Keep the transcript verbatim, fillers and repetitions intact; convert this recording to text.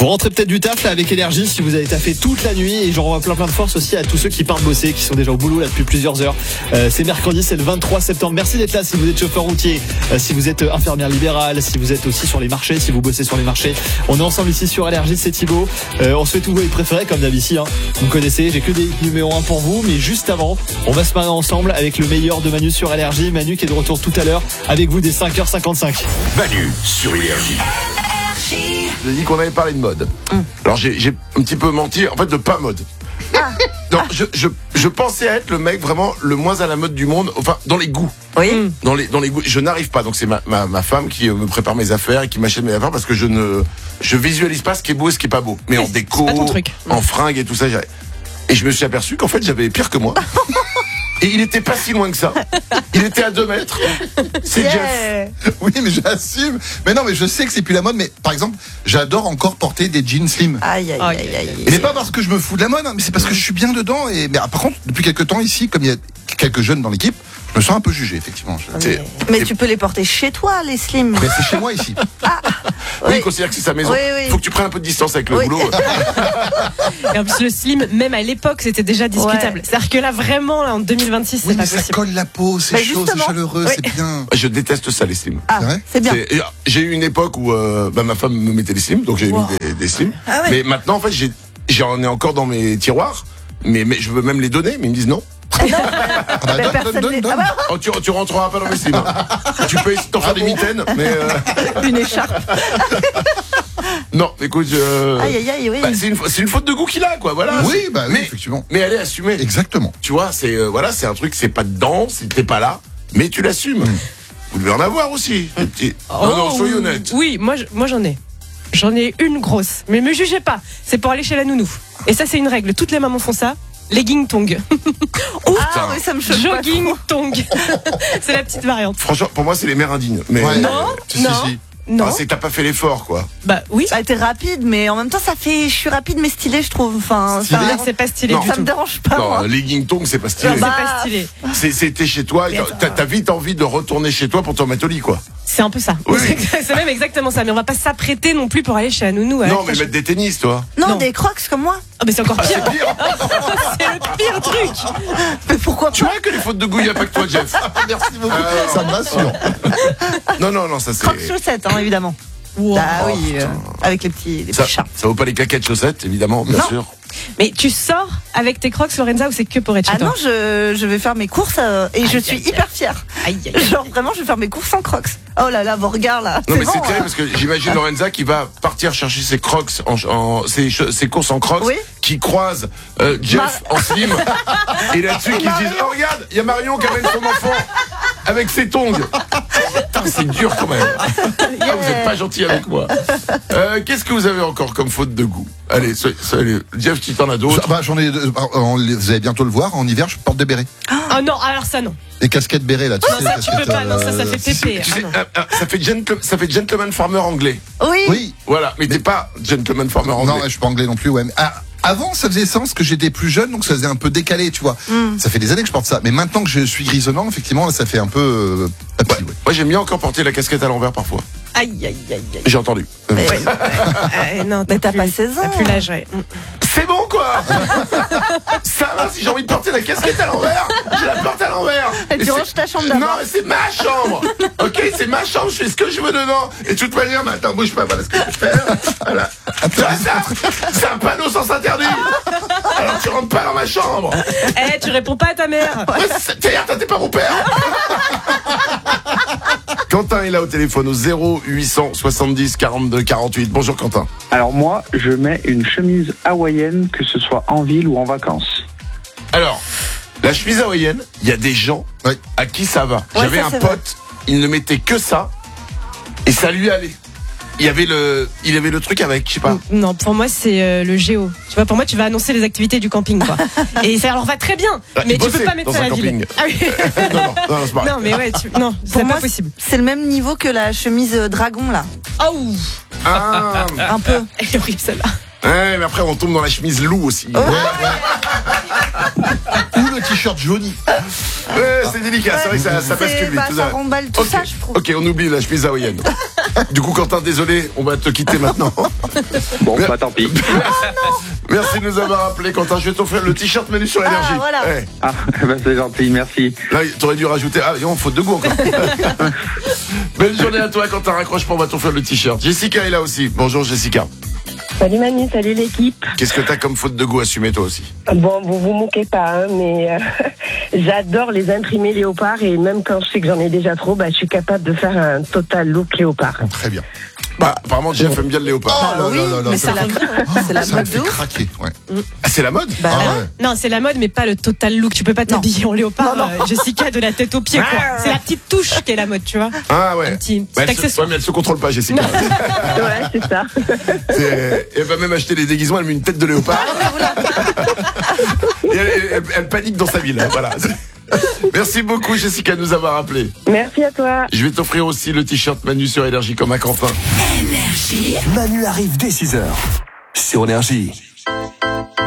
Vous rentrez peut-être du taf là avec énergie si vous avez taffé toute la nuit, et j'en renvoie plein plein de force aussi à tous ceux qui partent bosser, qui sont déjà au boulot là depuis plusieurs heures. Euh, c'est mercredi, c'est le vingt-trois septembre. Merci d'être là si vous êtes chauffeur routier, euh, si vous êtes infirmière libérale, si vous êtes aussi sur les marchés, si vous bossez sur les marchés. On est ensemble ici sur Énergie, c'est Thibaut. Euh, on se fait tous vos hits préférés comme d'habitude. Hein. Vous me connaissez, j'ai que des hits numéro un pour vous, mais juste avant, on va se marrer ensemble avec le meilleur de Manu sur Énergie. Manu qui est de retour tout à l'heure avec vous dès cinq heures cinquante-cinq. Manu sur Énergie. J'ai dit qu'on avait parlé de mode. Mm. Alors j'ai, j'ai un petit peu menti, en fait de pas mode. Ah. Non, je, je, je pensais être le mec vraiment le moins à la mode du monde, enfin dans les goûts. Oui. Dans les, dans les goûts, je n'arrive pas. Donc c'est ma, ma, ma femme qui me prépare mes affaires et qui m'achète mes affaires parce que je ne, je visualise pas ce qui est beau et ce qui est pas beau. Mais en déco, en fringues et tout ça. Et je me suis aperçu qu'en fait j'avais pire que moi. Et il était pas si loin que ça. Il était à deux mètres. C'est yeah. Jeff. Oui, mais j'assume. Mais non, mais je sais que c'est plus la mode. Mais par exemple, j'adore encore porter des jeans slim. Aïe, aïe, aïe, aïe. Et c'est pas parce que je me fous de la mode, hein, mais c'est parce que je suis bien dedans. Et mais ah, par contre, depuis quelques temps ici, comme il y a quelques jeunes dans l'équipe, je me sens un peu jugé, effectivement. Mais, mais tu peux les porter chez toi, les slims. Mais c'est chez moi ici. Ah, oui, oui, il considère que c'est sa maison. Oui, oui. Faut que tu prennes un peu de distance avec le oui. boulot. Et en plus, le slim, même à l'époque, c'était déjà discutable. Ouais. C'est-à-dire que là, vraiment, là, en deux mille vingt-six, c'est oui, pas mais possible. Ça colle la peau, c'est bah, chaud, c'est chaleureux, oui. C'est bien. Je déteste ça, les slims. Ah, c'est vrai c'est bien. C'est, j'ai eu une époque où euh, bah, ma femme me mettait des slims, donc j'ai wow. mis des, des slims. Ah, ouais. Mais maintenant, en fait, j'ai, j'en ai encore dans mes tiroirs, mais, mais je veux même les donner, mais ils me disent non. Ah non, ah bah, donne, donne, donne, donne. Ah bah. Oh, tu, tu rentreras pas dans mes slims. Tu peux essayer de t'en faire ah des bon. mitaines, mais euh... une écharpe. Non, écoute, euh... aïe, aïe, aïe, oui. bah, c'est, une, c'est une faute de goût qu'il a, quoi. Voilà. Oui, bah oui, mais, effectivement. Mais elle est assumée. Exactement. Tu vois, c'est euh, voilà, c'est un truc, c'est pas dedans, c'était pas là, mais tu l'assumes. Mm. Vous devez en avoir aussi. Mm. Oh, non, non, soyez honnête. Oui, moi, moi j'en ai. J'en ai une grosse, mais me jugez pas. C'est pour aller chez la nounou. Et ça, c'est une règle. Toutes les mamans font ça. Legging tong. Oh, ah oui, ça me choque. Jogging tong. C'est la petite variante. Franchement, pour moi, c'est les mères indignes. Mais ouais. Non, si, non. Si, si. Non. Ah, c'est que t'as pas fait l'effort, quoi. Bah oui. Bah t'es rapide, mais en même temps ça fait, je suis rapide mais stylé, je trouve. Enfin, stylé. Ça, c'est pas stylé. Non. Du ça tout. me dérange pas. Non, moi. legging tongue, c'est pas stylé. Non, bah, c'est pas stylé. C'est, c'est t'es chez toi, t'as, t'as vite envie de retourner chez toi pour te remettre au lit, quoi. C'est un peu ça. Oui. C'est même exactement ça. Mais on va pas s'apprêter non plus pour aller chez la nounou. Non, mais mettre des tennis, toi. Non, non. des crocs comme moi. Ah, mais c'est encore pire. Ah, c'est pire. C'est le pire truc. Mais pourquoi pas? Tu vois que les fautes de goût, y a pas que toi, Jeff. Merci beaucoup. Euh, ça m'assure. Non, non, non, ça c'est. Crocs chaussettes, hein, évidemment. Wow. Ah oui, euh, avec les petits, les ça, petits chats. Ça vaut pas les claquettes chaussettes, évidemment, bien non. sûr. Mais tu sors avec tes crocs, Lorenza, ou c'est que pour être chez ah toi? Ah non, je, je vais faire mes courses euh, et aïe, je suis aïe, hyper fière. Aïe, aïe, aïe. Genre vraiment, je vais faire mes courses en crocs. Oh là là, vos regards là. Non c'est mais bon, c'est terrible hein. parce que j'imagine Lorenza qui va partir chercher ses crocs, en, en ses, ses courses en crocs, oui. qui croise euh, Jeff Mar- en slim et là-dessus qui se disent oh regarde, il y a Marion qui amène son enfant avec ses tongs. Putain, c'est dur quand même. Yeah. Ah, vous êtes pas gentil avec moi. Euh, qu'est-ce que vous avez encore comme faute de goût? Allez, so, so, allez, Jeff, tu t'en as d'autres? Bah, j'en ai. Euh, vous allez bientôt le voir. En hiver, je porte des bérets. Ah oh non, alors ça non. Des casquettes bérets là. Tu non, sais, ça tu peux pas. Non, ça, ça fait pépé. Tu sais, euh, euh, ça fait gentle, ça fait gentleman farmer anglais. Oui. Oui. Voilà, mais, mais t'es pas gentleman farmer anglais. Non, je suis pas anglais non plus. Ouais. Mais, ah, avant, ça faisait sens que j'étais plus jeune, donc ça faisait un peu décalé, tu vois. Mm. Ça fait des années que je porte ça. Mais maintenant que je suis grisonnant, effectivement, ça fait un peu. Euh, papy, ouais. Ouais. Moi, j'aime bien encore porter la casquette à l'envers parfois. Aïe, aïe, aïe, aïe. J'ai entendu. Mais, ouais, ouais. euh, non, mais t'as pas seize ans. T'as plus l'âge, ouais. C'est bon, quoi. Ça va, si j'ai envie de porter la casquette à l'envers, je la porte à l'envers. Et tu ranges ta chambre d'abord. Non, mais c'est ma chambre. Ok, c'est ma chambre, je fais ce que je veux dedans. Et de toute manière, maintenant, bouge pas, voilà ce que je fais. Voilà. Ça, ça, c'est un panneau sans interdit. Alors tu rentres pas dans ma chambre. Eh, hey, tu réponds pas à ta mère. Ouais, t'es, t'es pas mon père. Quentin est là au téléphone au zéro huit cent soixante-dix quarante-deux quarante-huit. Bonjour Quentin. Alors moi, je mets une chemise hawaïenne, que ce soit en ville ou en vacances. Alors, la chemise hawaïenne, il y a des gens oui. à qui ça va. Ouais, J'avais ça, un pote, vrai. il ne mettait que ça et ça lui allait. Il y avait le, il avait le truc avec, je sais pas. Non, pour moi c'est euh, le géo. Tu vois, pour moi tu vas annoncer les activités du camping, quoi. Et ça leur va très bien, ah, mais tu peux pas mettre ça à la camping. ville. Ah oui. non, non, non, c'est pas non, mais ouais, tu... non, c'est pour pas moi, possible. C'est le même niveau que la chemise dragon là. Oh. Ah. Un peu. Elle est horrible celle-là. Ouais, mais après on tombe dans la chemise loup aussi. Oh. Ouais, ouais. Ou le t-shirt jauni. Ouais, c'est délicat, ouais, c'est vrai que ça, ça bascule vite. Bah, tout ça ça remballe tout okay. ça, je trouve. Ok, on oublie la chemise hawaïenne. Du coup, Quentin, désolé, on va te quitter maintenant. Bon, bah tant pis. Merci de nous avoir appelé, Quentin. Je vais t'offrir le t-shirt Manu sur énergie. Ah, voilà. Ouais. Ah, bah c'est gentil, merci. Là, t'aurais dû rajouter. Ah, non, faute de goût encore. Belle journée à toi, Quentin. Raccroche pas, on va t'offrir le t-shirt. Jessica est là aussi. Bonjour, Jessica. Salut Manu, salut l'équipe. Qu'est-ce que t'as comme faute de goût assumée, toi aussi? Bon, vous vous moquez pas, hein, mais euh, j'adore les imprimés léopard et même quand je sais que j'en ai déjà trop, bah, je suis capable de faire un total look léopard. Très bien. Bah, apparemment, Jeff aime bien le léopard. Oh là là là là, mais ça c'est la, fait- c'est la ça me mode fait de ouf. craquer. Ouais. Ah, c'est la mode? Bah, Ah ouais. ouais. Non, c'est la mode, mais pas le total look. Tu peux pas t'habiller en léopard, Non, non. euh, Jessica, de la tête aux pieds, quoi. C'est la petite touche qui est la mode, tu vois. Ah ouais. Un petit, petit Bah, elle se... accessoire. ouais, mais elle se contrôle pas, Jessica. Ouais, c'est ça. C'est- Elle va même acheter des déguisements, elle met une tête de léopard. Et elle, elle- elle panique dans sa ville. Voilà. Merci beaucoup, Jessica, de nous avoir appelé. Merci à toi. Je vais t'offrir aussi le t-shirt Manu sur Énergie comme à Quentin. Manu arrive dès six heures sur Énergie.